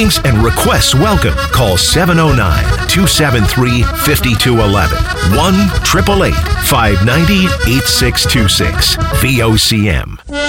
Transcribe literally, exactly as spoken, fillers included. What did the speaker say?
Bookings and requests welcome. Call seven oh nine, two seven three, five two one one. one eight eight eight, five nine zero, eight six two six. V O C M.